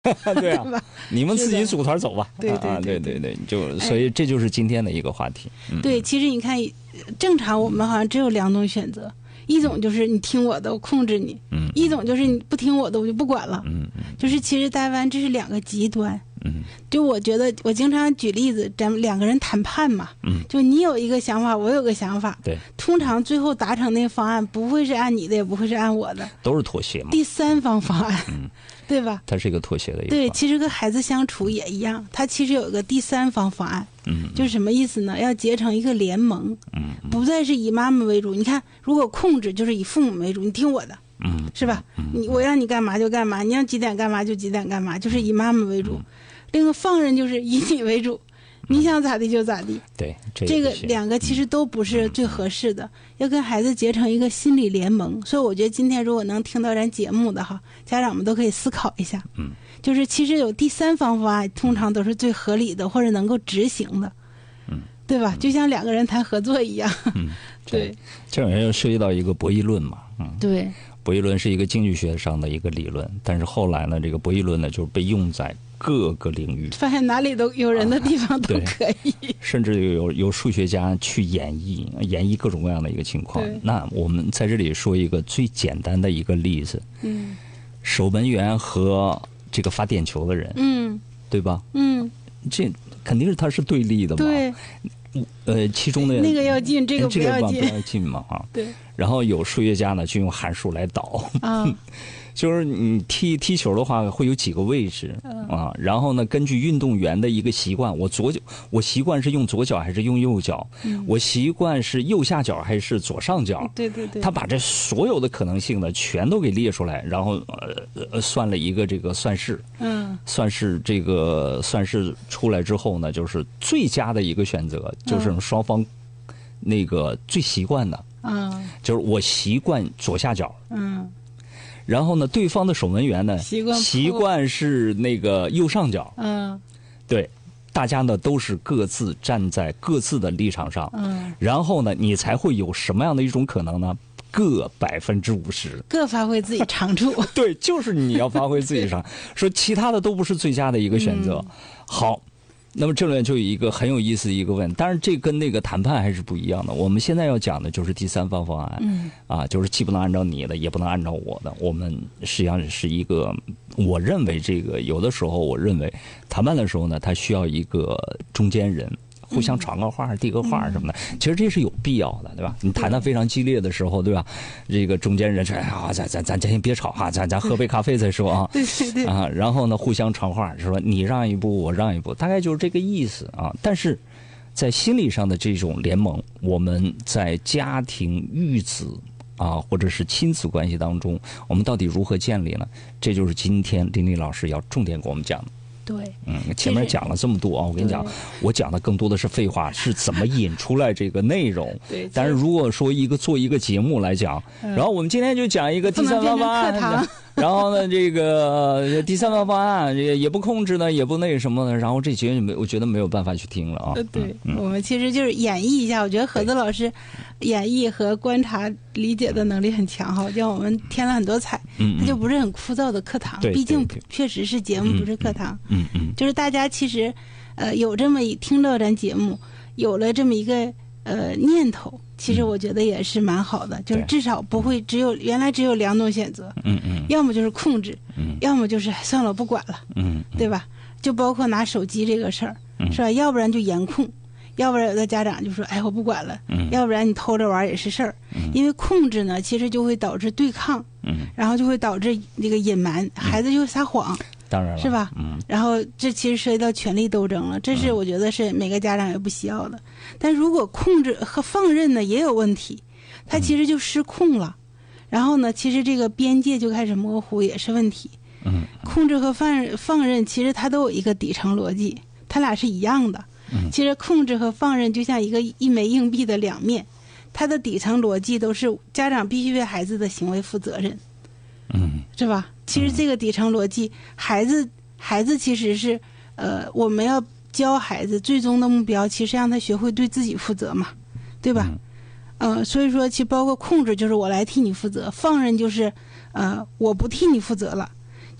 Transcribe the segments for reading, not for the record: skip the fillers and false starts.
对啊，你们自己组团走吧。 对对，就所以这就是今天的一个话题。 对，其实你看，正常我们好像只有两种选择，一种就是你听我的，我控制你；一种就是你不听我的，我就不管了。就是其实台湾这是两个极端。就我觉得，我经常举例子，咱们两个人谈判嘛，就你有一个想法，我有个想法， 对， 通常最后达成那个方案不会是按你的，也不会是按我的， 都是妥协嘛。 第三方方案，对吧？ 它是一个妥协的一个。 对，其实跟孩子相处也一样，它其实有一个第三方方案，就是什么意思呢？要结成一个联盟，不再是以妈妈为主。你看，如果控制就是以父母为主，你听我的，是吧？我让你干嘛就干嘛，你让几点干嘛就几点干嘛，就是以妈妈为主。另一个放任就是以你为主，你想咋地就咋地。 对， 这个两个其实都不是最合适的，要跟孩子结成一个心理联盟。所以我觉得今天如果能听到咱节目的哈，家长们都可以思考一下，就是其实有第三方方案，通常都是最合理的或者能够执行的，对吧？就像两个人谈合作一样。对， 这种又涉及到一个博弈论嘛， 对。 博弈论是一个经济学上的一个理论，但是后来呢，这个博弈论呢，就是被用在各个领域， 发现哪里都有人的地方都可以， 甚至有数学家去演绎各种各样的一个情况。那我们在这里说一个最简单的一个例子，守门员和这个发点球的人，对吧？这肯定是他是对立的嘛。 对。 其中的那个要进，这个不要进， 不要进嘛啊。 对。 然后有数学家呢，就用函数来导。就是你踢球的话，会有几个位置啊？然后呢，根据运动员的一个习惯，我习惯是用左脚还是用右脚？我习惯是右下角还是左上角？ 对。 他把这所有的可能性呢，全都给列出来，然后算了一个这个算式。算式出来之后呢，就是最佳的一个选择，就是双方那个最习惯的。就是我习惯左下角。然后呢，对方的守门员呢，习惯是那个右上角。对，大家呢都是各自站在各自的立场上。然后呢，你才会有什么样的一种可能呢？各50%， 各发挥自己长处。 对，就是你要发挥自己长，说其他的都不是最佳的一个选择。好。那么这里面就有一个很有意思的一个问题，当然这跟那个谈判还是不一样的。我们现在要讲的就是第三方方案，就是既不能按照你的，也不能按照我的。我们实际上是一个，我认为这个有的时候，我认为谈判的时候呢，它需要一个中间人。互相传个话、递个话什么的，其实这是有必要的，对吧？你谈得非常激烈的时候，对吧？这个中间人说：“啊，咱先别吵哈，咱喝杯咖啡再说啊。” 对啊，然后呢，互相传话，说你让一步，我让一步，大概就是这个意思啊。但是在心理上的这种联盟，我们在家庭育子啊，或者是亲子关系当中，我们到底如何建立呢？这就是今天林林老师要重点给我们讲的。 对， 前面讲了这么多啊，我跟你讲，我讲的更多的是废话，是怎么引出来这个内容。 对， 但是如果说做一个节目来讲，然后我们今天就讲一个第三方方案，然后呢，这个第三方方案也不控制呢，也不那什么的，然后这节目我觉得没有办法去听了啊。 对，我们其实就是演绎一下，我觉得何子老师演绎和观察理解的能力很强哈，让我们添了很多彩。它就不是很枯燥的课堂，毕竟确实是节目，不是课堂。就是大家其实有这么听到咱节目，有了这么一个念头，其实我觉得也是蛮好的，就是至少不会原来只有两种选择，要么就是控制，要么就是算了不管了，对吧？就包括拿手机这个事儿，是吧？要不然就严控，要不然有的家长就说哎我不管了，要不然你偷着玩也是事儿，因为控制呢其实就会导致对抗，然后就会导致那个隐瞒，孩子就撒谎。 当然了， 是吧？然后这其实涉及到权力斗争了，这是我觉得是每个家长也不需要的。但如果控制和放任呢也有问题，他其实就失控了，然后呢，其实这个边界就开始模糊，也是问题。控制和放任其实它都有一个底层逻辑，它俩是一样的。其实控制和放任就像一枚硬币的两面，它的底层逻辑都是家长必须为孩子的行为负责任。是吧？其实这个底层逻辑，孩子其实是，我们要教孩子最终的目标，其实让他学会对自己负责嘛，对吧？所以说，其实包括控制就是我来替你负责，放任就是，我不替你负责了。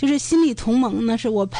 就是心理同盟呢，是我